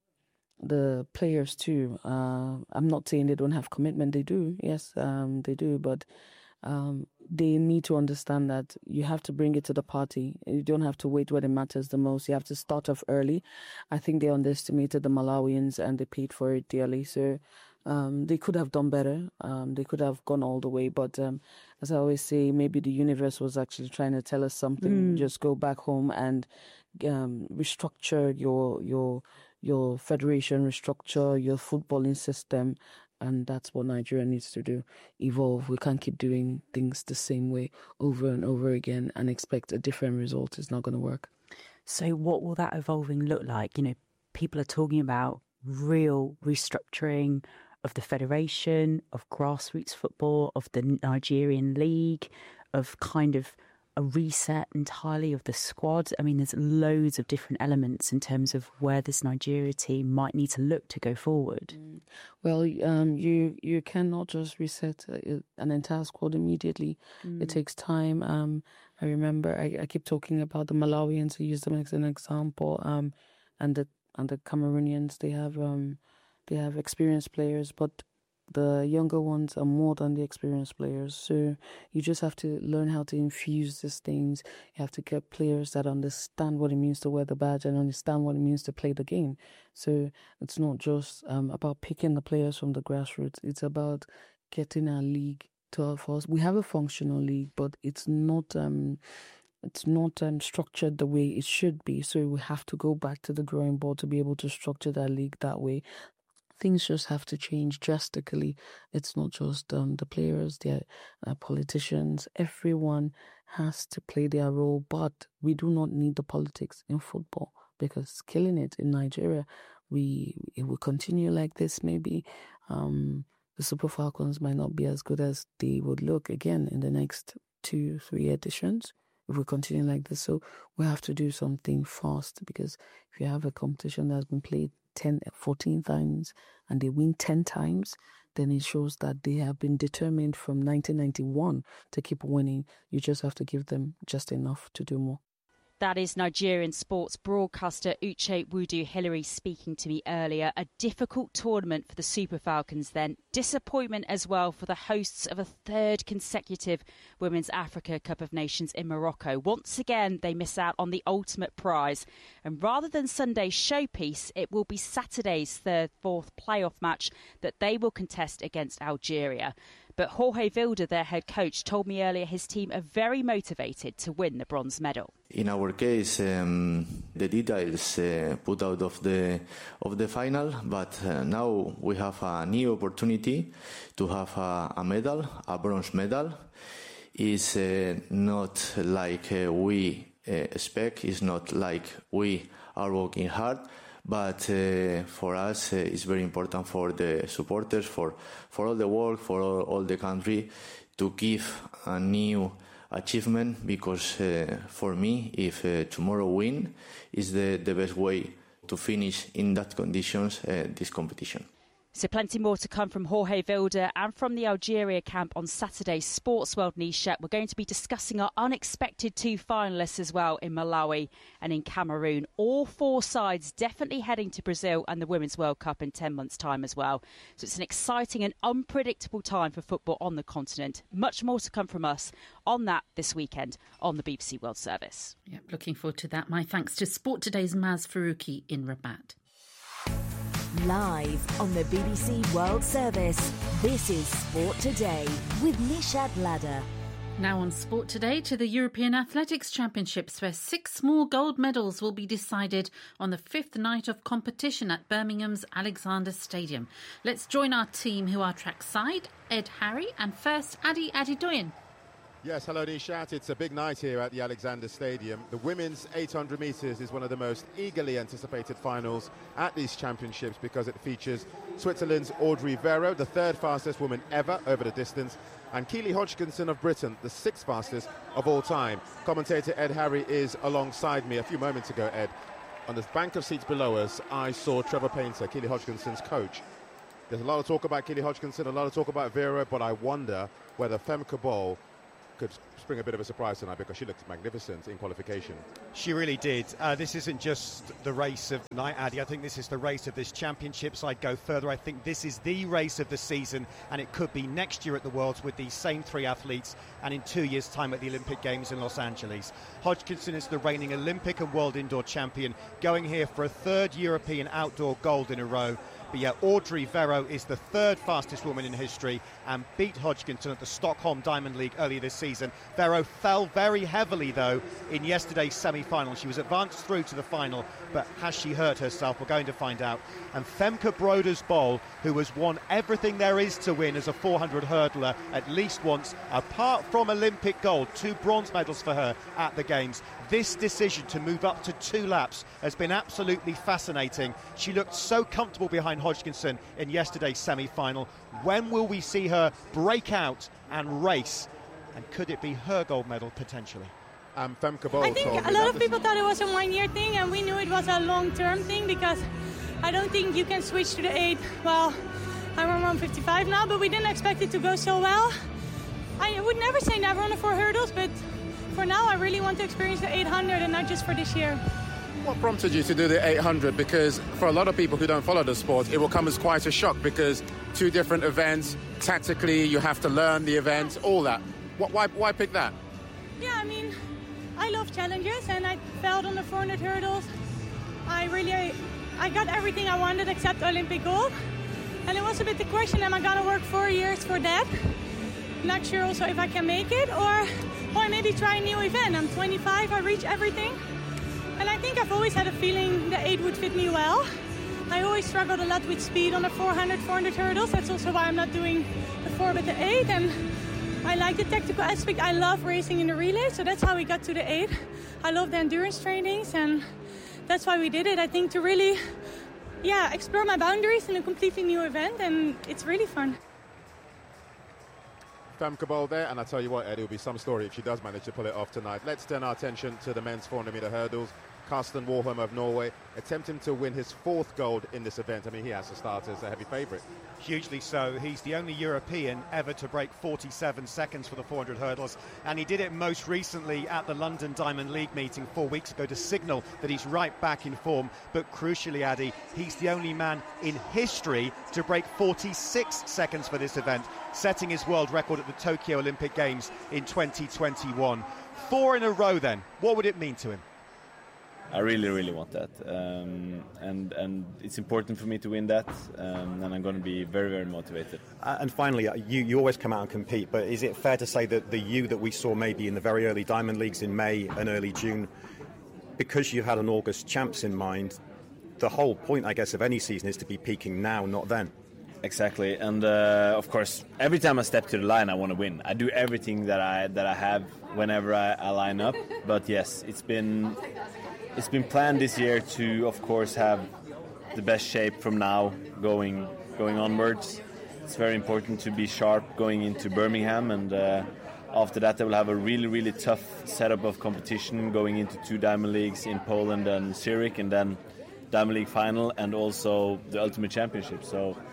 the players too. Uh, I'm not saying they don't have commitment. They do, yes, um, they do. But um, they need to understand that you have to bring it to the party. You don't have to wait when it matters the most. You have to start off early. I think they underestimated the Malawians and they paid for it dearly. So. Um, they could have done better. Um, they could have gone all the way. But um, as I always say, maybe the universe was actually trying to tell us something. Mm. Just go back home and um, restructure your your your federation, restructure your footballing system. And that's what Nigeria needs to do. Evolve. We can't keep doing things the same way over and over again and expect a different result. It's not going to work. So what will that evolving look like? You know, people are talking about real restructuring of the federation, of grassroots football, of the Nigerian league, of kind of a reset entirely of the squad. I mean, there's loads of different elements in terms of where this Nigeria team might need to look to go forward. Mm. Well, um, you you cannot just reset an entire squad immediately. Mm. It takes time. Um, I remember I, I keep talking about the Malawians. I use them as an example, um, and the and the Cameroonians. They have um, they have experienced players, but the younger ones are more than the experienced players. So you just have to learn how to infuse these things. You have to get players that understand what it means to wear the badge and understand what it means to play the game. So it's not just um, about picking the players from the grassroots. It's about getting our league to our force. We have a functional league, but it's not um, it's not um, structured the way it should be. So we have to go back to the drawing board to be able to structure that league that way. Things just have to change drastically. It's not just um, the players, the uh, politicians. Everyone has to play their role, but we do not need the politics in football because it's killing it in Nigeria. We it will continue like this. Maybe um, the Super Falcons might not be as good as they would look again in the next two, three editions if we continue like this. So we have to do something fast, because if you have a competition that's been played ten, fourteen times and they win ten times, then it shows that they have been determined from nineteen ninety-one to keep winning. You just have to give them just enough to do more. That is Nigerian sports broadcaster Uche Wudu-Hillary speaking to me earlier. A difficult tournament for the Super Falcons then. Disappointment as well for the hosts of a third consecutive Women's Africa Cup of Nations in Morocco. Once again, they miss out on the ultimate prize. And rather than Sunday's showpiece, it will be Saturday's third, fourth playoff match that they will contest against Algeria. But Jorge Vilda, their head coach, told me earlier his team are very motivated to win the bronze medal. In our case, um, the details uh, put out of the of the final, but uh, now we have a new opportunity to have a, a medal, a bronze medal. It's uh, not like uh, we uh, expect. It's not like we are working hard. But uh, for us, uh, it's very important for the supporters, for, for all the world, for all, all the country, to give a new achievement, because uh, for me, if uh, tomorrow win, is the, the best way to finish in that conditions uh, this competition. So plenty more to come from Jorge Vilda and from the Algeria camp on Saturday's Sports World Nisha. We're going to be discussing our unexpected two finalists as well in Malawi and in Cameroon. All four sides definitely heading to Brazil and the Women's World Cup in ten months' time as well. So it's an exciting and unpredictable time for football on the continent. Much more to come from us on that this weekend on the B B C World Service. Yep, looking forward to that. My thanks to Sport Today's Maz Faruqi in Rabat. Live on the B B C World Service, this is Sport Today with Nishat Ladder. Now on Sport Today to the European Athletics Championships, where six more gold medals will be decided on the fifth night of competition at Birmingham's Alexander Stadium. Let's join our team who are trackside, Ed Harry and first Adi Adedoyin. Yes, hello Nishat. It's a big night here at the Alexander Stadium. The women's eight hundred metres is one of the most eagerly anticipated finals at these championships because it features Switzerland's Audrey Vero, the third fastest woman ever over the distance, and Keely Hodgkinson of Britain, the sixth fastest of all time. Commentator Ed Harry is alongside me. A few moments ago, Ed, on the bank of seats below us, I saw Trevor Painter, Keely Hodgkinson's coach. There's a lot of talk about Keely Hodgkinson, a lot of talk about Vero, but I wonder whether Femke Bol could spring a bit of a surprise tonight because she looked magnificent in qualification. She really did. Uh, this isn't just the race of the night, Addy. I think this is the race of this championships. I'd go further. I think this is the race of the season, and it could be next year at the Worlds with these same three athletes and in two years' time at the Olympic Games in Los Angeles. Hodgkinson is the reigning Olympic and world indoor champion, going here for a third European outdoor gold in a row. But yeah, Audrey Vero is the third fastest woman in history and beat Hodgkinson at the Stockholm Diamond League earlier this season. Vero fell very heavily, though, in yesterday's semi-final. She was advanced through to the final, but has she hurt herself? We're going to find out. And Femke Broders-Bol, who has won everything there is to win as a four hundred hurdler at least once, apart from Olympic gold, two bronze medals for her at the Games. This decision to move up to two laps has been absolutely fascinating. She looked so comfortable behind Hodgkinson in yesterday's semi-final. When will we see her break out and race? And could it be her gold medal potentially? Um, Femke Bol I think a lot of people thought it was a one-year thing, and we knew it was a long-term thing because I don't think you can switch to the eight. Well, I'm around fifty-five now, but we didn't expect it to go so well. I would never say never on the four hurdles, but for now I really want to experience the eight hundred and not just for this year. What prompted you to do the eight hundred? Because for a lot of people who don't follow the sport, it will come as quite a shock because two different events, tactically you have to learn the event, all that. What, why, why pick that? Yeah, I mean, I love challenges, and I felt on the four hundred hurdles. I really, I, I got everything I wanted except Olympic gold. And it was a bit the question, am I going to work four years for that? Not sure also if I can make it, or, or maybe try a new event. I'm twenty-five, I reach everything. And I think I've always had a feeling the eight would fit me well. I always struggled a lot with speed on the four hundred, four hundred hurdles. That's also why I'm not doing the four but the eight. And I like the tactical aspect. I love racing in the relay, so that's how we got to the eight. I love the endurance trainings, and that's why we did it. I think to really, yeah, explore my boundaries in a completely new event, and it's really fun. Femke Bol there, and I tell you what, Ed, it'll be some story if she does manage to pull it off tonight. Let's turn our attention to the men's four hundred metre hurdles. Karsten Warholm of Norway attempting to win his fourth gold in this event. I mean, he has to start as a heavy favourite. Hugely so. He's the only European ever to break forty-seven seconds for the four hundred hurdles, and he did it most recently at the London Diamond League meeting four weeks ago to signal that he's right back in form. But crucially, Addy, he's the only man in history to break forty-six seconds for this event, setting his world record at the Tokyo Olympic Games in twenty twenty-one. Four in a row then. What would it mean to him? I really, really want that, um, and and it's important for me to win that, um, and I'm going to be very, very motivated. Uh, and finally, you, you always come out and compete, but is it fair to say that the you that we saw maybe in the very early Diamond Leagues in May and early June, because you had an August champs in mind, the whole point, I guess, of any season is to be peaking now, not then? Exactly, and uh, of course, every time I step to the line, I want to win. I do everything that I that I have whenever I, I line up, but yes, it's been... It's been planned this year to, of course, have the best shape from now going going onwards. It's very important to be sharp going into Birmingham, and uh, after that, I will have a really, really tough setup of competition going into two Diamond Leagues in Poland and Zurich, and then Diamond League final, and also the Ultimate Championship. So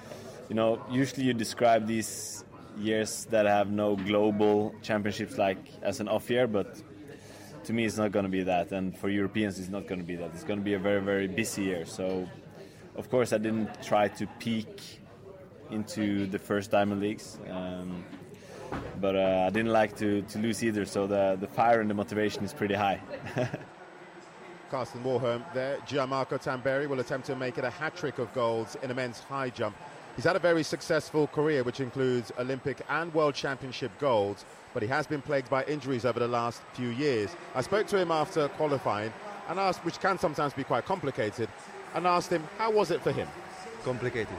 you know, usually you describe these years that have no global championships like as an off year, but to me it's not going to be that, and for Europeans it's not going to be that. It's going to be a very, very busy year. So of course I didn't try to peak into the first Diamond Leagues, um, but uh, I didn't like to, to lose either, so the, the fire and the motivation is pretty high. Karsten Warholm there. Gianmarco Tamberi will attempt to make it a hat-trick of golds in a men's high jump. He's had a very successful career, which includes Olympic and World Championship golds, but he has been plagued by injuries over the last few years. I spoke to him after qualifying and asked, which can sometimes be quite complicated, and asked him, how was it for him? Complicated.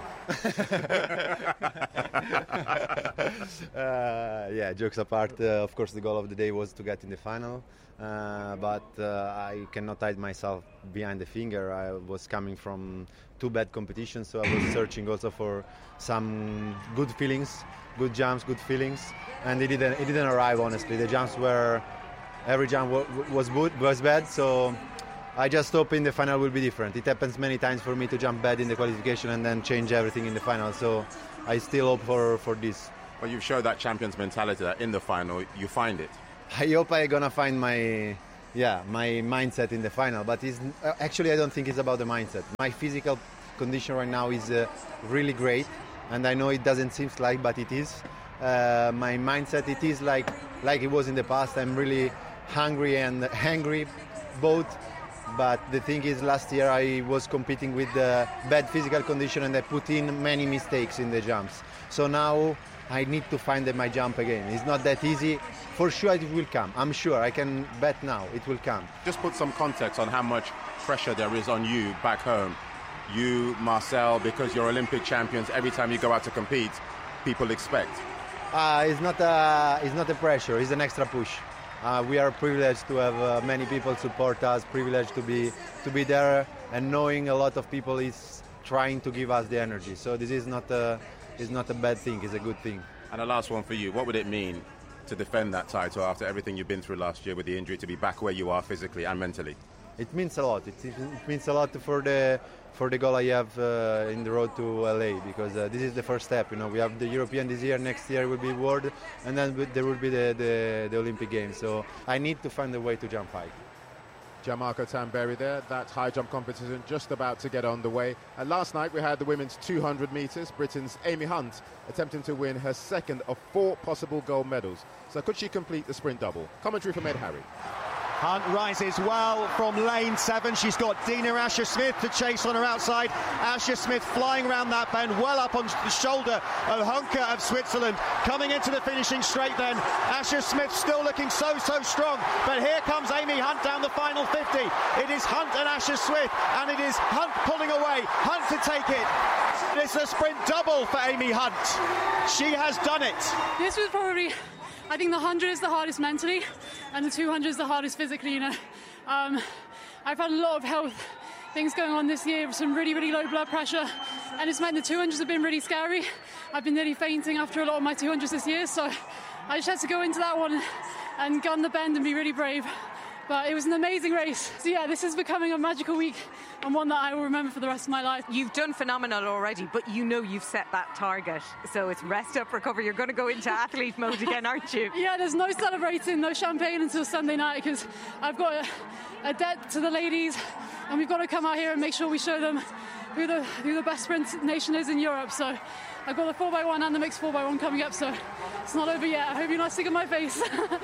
uh, yeah, jokes apart, uh, of course the goal of the day was to get in the final, uh, but uh, I cannot hide myself behind the finger. I was coming from two bad competitions, so I was searching also for some good feelings, good jumps, good feelings, and it didn't, it didn't arrive, honestly. The jumps were, every jump was good, was bad, so I just hope in the final will be different. It happens many times for me to jump bad in the qualification and then change everything in the final. So I still hope for, for this. Well, you've showed that champion's mentality that in the final you find it. I hope I'm gonna find my, yeah, my mindset in the final. But it's, uh, actually, I don't think it's about the mindset. My physical condition right now is uh, really great, and I know it doesn't seem like, but it is. Uh, my mindset, it is like like it was in the past. I'm really hungry and hangry, both. But the thing is, last year I was competing with the bad physical condition and I put in many mistakes in the jumps. So now I need to find my jump again. It's not that easy. For sure it will come. I'm sure. I can bet now it will come. Just put some context on how much pressure there is on you back home. You, Marcel, because you're Olympic champions, every time you go out to compete, people expect. Uh, it's not a, it's not a pressure. It's an extra push. Uh, we are privileged to have uh, many people support us, privileged to be to be there, and knowing a lot of people is trying to give us the energy. So this is not a is not a bad thing. It's a good thing. And the last one for you: what would it mean to defend that title after everything you've been through last year with the injury, to be back where you are physically and mentally? It means a lot. It, it, it means a lot for the for the goal I have uh, in the road to L A, because uh, this is the first step. You know, we have the European this year. Next year will be World, and then there will be the, the, the Olympic Games. So I need to find a way to jump high. Gianmarco Tamberi there. That high jump competition just about to get on the way. And last night we had the women's two hundred metres. Britain's Amy Hunt attempting to win her second of four possible gold medals. So could she complete the sprint double? Commentary from Ed Harry. Hunt rises well from lane seven. She's got Dina Asher-Smith to chase on her outside. Asher-Smith flying around that bend, well up on the shoulder of Hunke of Switzerland. Coming into the finishing straight then. Asher-Smith still looking so, so strong. But here comes Amy Hunt down the final fifty. It is Hunt and Asher-Smith, and it is Hunt pulling away. Hunt to take it. It's a sprint double for Amy Hunt. She has done it. This was probably... I think the one hundred is the hardest mentally, and the two hundred is the hardest physically, you know. Um, I've had a lot of health things going on this year, some really, really low blood pressure, and it's meant the two hundreds have been really scary. I've been nearly fainting after a lot of my two hundreds this year, so I just had to go into that one and gun the bend and be really brave. But it was an amazing race. So yeah, this is becoming a magical week and one that I will remember for the rest of my life. You've done phenomenal already, but you know you've set that target. So it's rest up, recover. You're going to go into athlete mode again, aren't you? Yeah, there's no celebrating, no champagne until Sunday night, because I've got a, a debt to the ladies, and we've got to come out here and make sure we show them who the, who the best sprint nation is in Europe. So I've got the four by one and the mixed four by one coming up, so it's not over yet. I hope you're not sick of my face.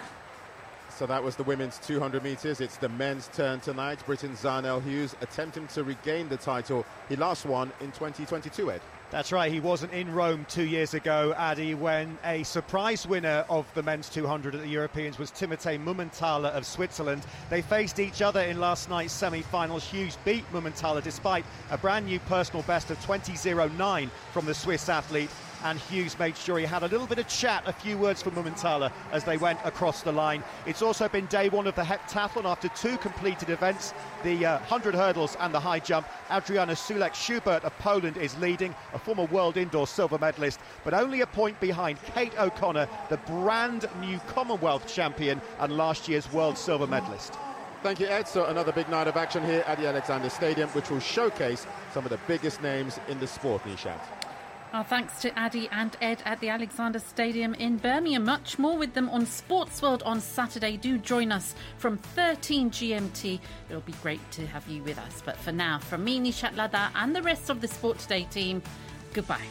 So that was the women's two hundred metres. It's the men's turn tonight. Britain's Zharnel Hughes attempting to regain the title he last won in twenty twenty-two, Ed. That's right, he wasn't in Rome two years ago, Addy, when a surprise winner of the men's two hundred at the Europeans was Timothée Mumenthaler of Switzerland. They faced each other in last night's semi-finals. Hughes beat Mumenthaler despite a brand new personal best of twenty oh nine from the Swiss athlete. And Hughes made sure he had a little bit of chat, a few words from Mumenthaler as they went across the line. It's also been day one of the heptathlon after two completed events, the uh, one hundred hurdles and the high jump. Adriana Sulek-Schubert of Poland is leading, a former world indoor silver medalist, but only a point behind Kate O'Connor, the brand new Commonwealth champion and last year's world silver medalist. Thank you, Ed. So another big night of action here at the Alexander Stadium, which will showcase some of the biggest names in the sport, Nishat. Our thanks to Addy and Ed at the Alexander Stadium in Birmingham. Much more with them on Sports World on Saturday. Do join us from thirteen G M T. It'll be great to have you with us. But for now, from me, Nishat Ladha, and the rest of the Sport Today team, goodbye.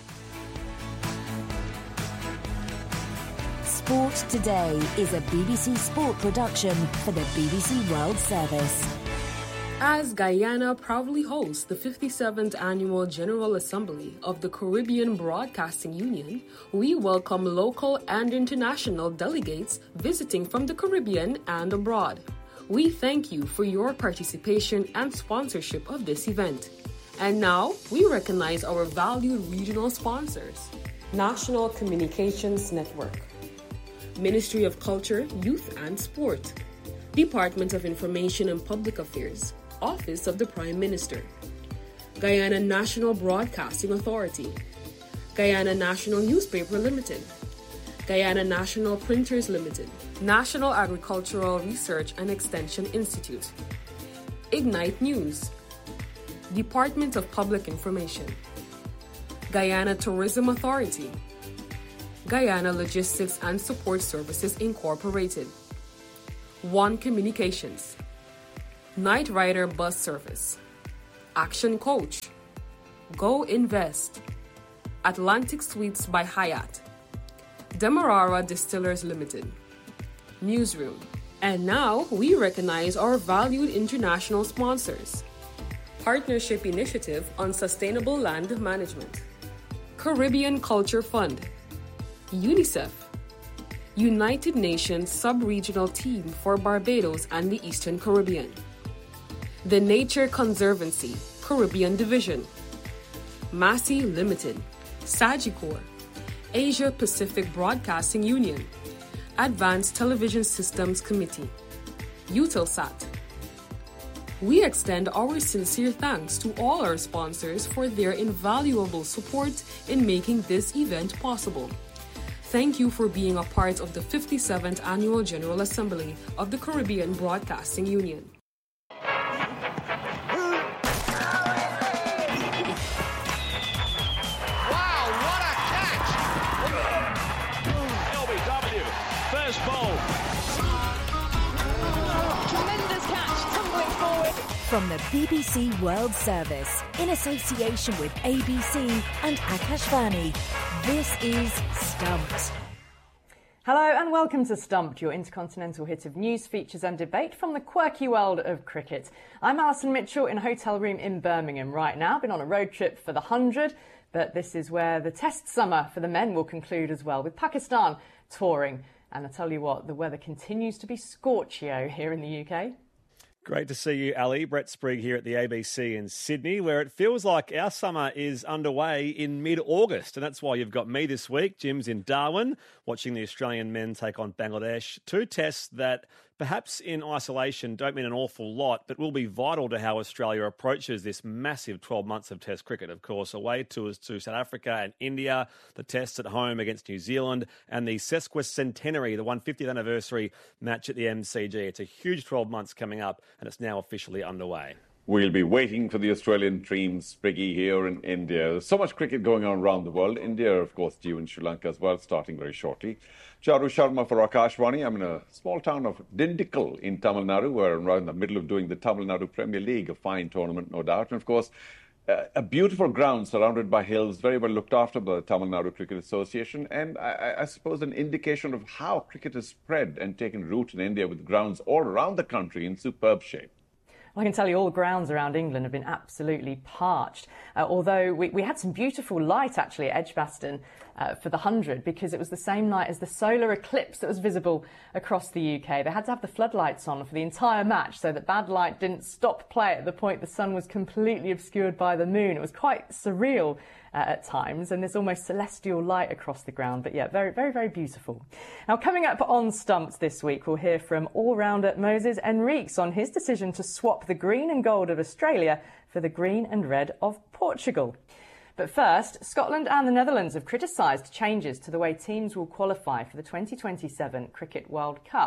Sport Today is a B B C Sport production for the B B C World Service. As Guyana proudly hosts the fifty-seventh Annual General Assembly of the Caribbean Broadcasting Union, we welcome local and international delegates visiting from the Caribbean and abroad. We thank you for your participation and sponsorship of this event. And now, we recognize our valued regional sponsors. National Communications Network, Ministry of Culture, Youth and Sport, Department of Information and Public Affairs, Office of the Prime Minister, Guyana National Broadcasting Authority, Guyana National Newspaper Limited, Guyana National Printers Limited, National Agricultural Research and Extension Institute, Ignite News, Department of Public Information, Guyana Tourism Authority, Guyana Logistics and Support Services Incorporated, One Communications, Night Rider Bus Service, Action Coach, Go Invest, Atlantic Suites by Hyatt, Demerara Distillers Limited, Newsroom. And now we recognize our valued international sponsors. Partnership Initiative on Sustainable Land Management, Caribbean Culture Fund, UNICEF, United Nations Sub-Regional Team for Barbados and the Eastern Caribbean, The Nature Conservancy, Caribbean Division, Massey Limited, Sagicor, Asia Pacific Broadcasting Union, Advanced Television Systems Committee, Eutelsat. We extend our sincere thanks to all our sponsors for their invaluable support in making this event possible. Thank you for being a part of the fifty-seventh Annual General Assembly of the Caribbean Broadcasting Union. From the B B C World Service, in association with A B C and Akashvani, this is Stumped. Hello and welcome to Stumped, your intercontinental hit of news, features and debate from the quirky world of cricket. I'm Alison Mitchell in a hotel room in Birmingham right now. Been on a road trip for the hundred, but this is where the test summer for the men will conclude as well, with Pakistan touring. And I tell you what, the weather continues to be scorchio here in the U K. Great to see you, Ali. Brett Sprigg here at the A B C in Sydney, where it feels like our summer is underway in mid-August. And that's why you've got me this week. Jim's in Darwin, watching the Australian men take on Bangladesh. Two tests that, perhaps in isolation, don't mean an awful lot, but will be vital to how Australia approaches this massive twelve months of Test cricket. Of course, away tours to South Africa and India, the tests at home against New Zealand, and the sesquicentenary, the one hundred fiftieth anniversary match at the M C G. It's a huge twelve months coming up, and it's now officially underway. We'll be waiting for the Australian team, Spriggy, here in India. There's so much cricket going on around the world. India, of course, due in Sri Lanka as well, starting very shortly. Charu Sharma for Akashvani. I'm in a small town of Dindigul in Tamil Nadu. We're around the middle of doing the Tamil Nadu Premier League, a fine tournament, no doubt. And, of course, uh, a beautiful ground surrounded by hills, very well looked after by the Tamil Nadu Cricket Association. And I, I suppose an indication of how cricket has spread and taken root in India, with grounds all around the country in superb shape. I can tell you all the grounds around England have been absolutely parched, uh, although we, we had some beautiful light actually at Edgbaston uh, for the hundred, because it was the same night as the solar eclipse that was visible across the U K. They had to have the floodlights on for the entire match so that bad light didn't stop play at the point the sun was completely obscured by the moon. It was quite surreal Uh, at times, and there's almost celestial light across the ground. But yeah, very, very, very beautiful. Now, coming up on Stumped this week, we'll hear from all-rounder Moses Henriques on his decision to swap the green and gold of Australia for the green and red of Portugal. But first, Scotland and the Netherlands have criticised changes to the way teams will qualify for the twenty twenty-seven Cricket World Cup.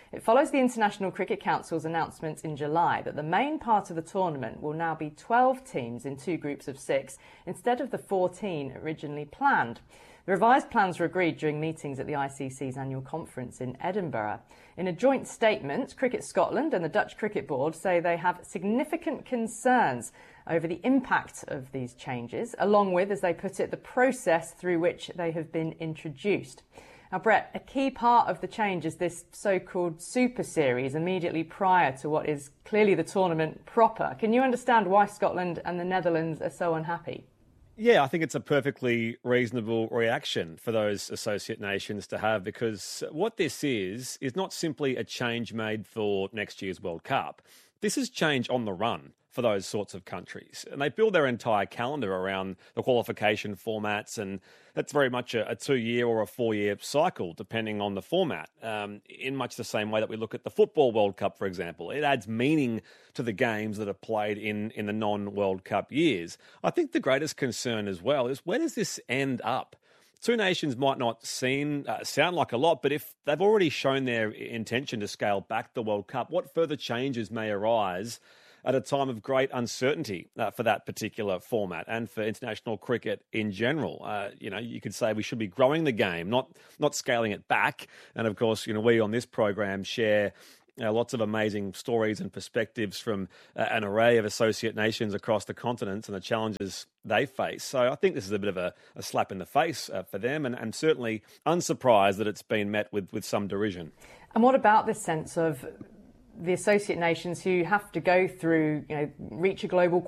It follows the International Cricket Council's announcement in July that the main part of the tournament will now be twelve teams in two groups of six instead of the fourteen originally planned. The revised plans were agreed during meetings at the I C C's annual conference in Edinburgh. In a joint statement, Cricket Scotland and the Dutch Cricket Board say they have significant concerns over the impact of these changes, along with, as they put it, the process through which they have been introduced. Now, Brett, a key part of the change is this so-called Super Series immediately prior to what is clearly the tournament proper. Can you understand why Scotland and the Netherlands are so unhappy? Yeah, I think it's a perfectly reasonable reaction for those associate nations to have, because what this is, is not simply a change made for next year's World Cup. This is change on the run for those sorts of countries. And they build their entire calendar around the qualification formats, and that's very much a, a two-year or a four-year cycle, depending on the format, um, in much the same way that we look at the Football World Cup, for example. It adds meaning to the games that are played in, in the non-World Cup years. I think the greatest concern as well is, where does this end up? Two nations might not seem uh, sound like a lot, but if they've already shown their intention to scale back the World Cup, what further changes may arise at a time of great uncertainty uh, for that particular format and for international cricket in general? Uh, you know, you could say we should be growing the game, not not scaling it back. And of course, you know, we on this program share Uh, lots of amazing stories and perspectives from uh, an array of associate nations across the continents and the challenges they face. So I think this is a bit of a, a slap in the face uh, for them, and, and certainly unsurprised that it's been met with, with some derision. And what about this sense of the associate nations who have to go through, you know, reach a global